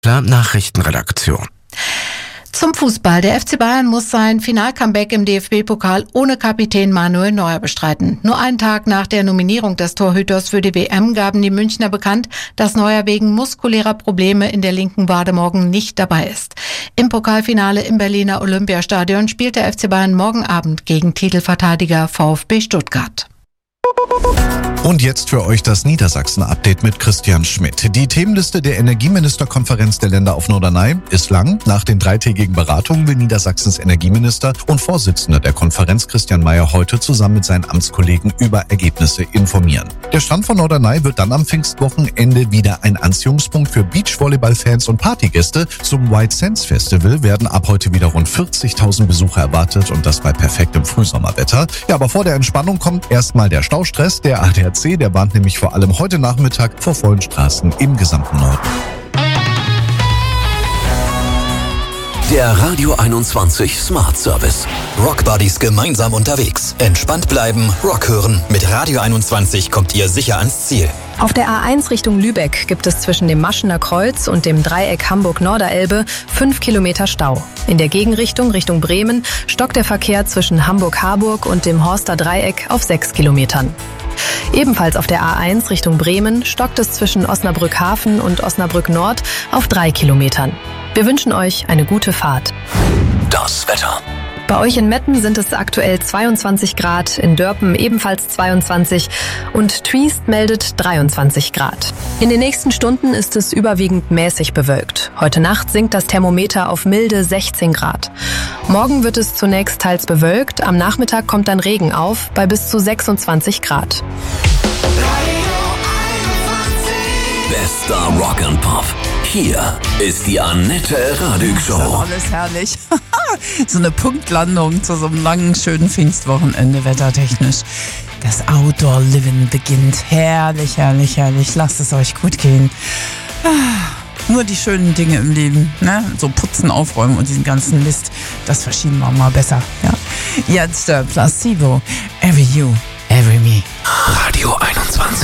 Nachrichtenredaktion. Zum Fußball. Der FC Bayern muss sein Final-Comeback im DFB-Pokal ohne Kapitän Manuel Neuer bestreiten. Nur einen Tag nach der Nominierung des Torhüters für die WM gaben die Münchner bekannt, dass Neuer wegen muskulärer Probleme in der linken Wade morgen nicht dabei ist. Im Pokalfinale im Berliner Olympiastadion spielt der FC Bayern morgen Abend gegen Titelverteidiger VfB Stuttgart. Und jetzt für euch das Niedersachsen-Update mit Christian Schmidt. Die Themenliste der Energieministerkonferenz der Länder auf Norderney ist lang. Nach den 3-tägigen Beratungen will Niedersachsens Energieminister und Vorsitzender der Konferenz Christian Mayer heute zusammen mit seinen Amtskollegen über Ergebnisse informieren. Der Strand von Norderney wird dann am Pfingstwochenende wieder ein Anziehungspunkt für Beachvolleyball-Fans und Partygäste. Zum White Sands Festival werden ab heute wieder rund 40.000 Besucher erwartet und das bei perfektem Frühsommerwetter. Ja, aber vor der Entspannung kommt erstmal der Staustress. Der ADAC, der warnt nämlich vor allem heute Nachmittag vor vollen Straßen im gesamten Norden. Der Radio 21 Smart Service. Rock Buddies gemeinsam unterwegs. Entspannt bleiben, Rock hören. Mit Radio 21 kommt ihr sicher ans Ziel. Auf der A1 Richtung Lübeck gibt es zwischen dem Maschener Kreuz und dem Dreieck Hamburg-Norderelbe 5 Kilometer Stau. In der Gegenrichtung Richtung Bremen stockt der Verkehr zwischen Hamburg-Harburg und dem Horster Dreieck auf 6 Kilometern. Ebenfalls auf der A1 Richtung Bremen stockt es zwischen Osnabrück-Hafen und Osnabrück-Nord auf 3 Kilometern. Wir wünschen euch eine gute Fahrt. Das Wetter. Bei euch in Metten sind es aktuell 22 Grad, in Dörpen ebenfalls 22 und Triest meldet 23 Grad. In den nächsten Stunden ist es überwiegend mäßig bewölkt. Heute Nacht sinkt das Thermometer auf milde 16 Grad. Morgen wird es zunächst teils bewölkt, am Nachmittag kommt dann Regen auf bei bis zu 26 Grad. Bester Rock and Pop. Hier ist die Annette Radig Show. Das ist alles herrlich. So eine Punktlandung zu so einem langen, schönen Pfingstwochenende wettertechnisch. Das Outdoor Living beginnt. Herrlich, herrlich, herrlich. Lasst es euch gut gehen. Nur die schönen Dinge im Leben, ne? So putzen, aufräumen und diesen ganzen Mist, das verschieben wir mal besser. Ja? Jetzt Placebo. Every You, Every Me. Radio 21.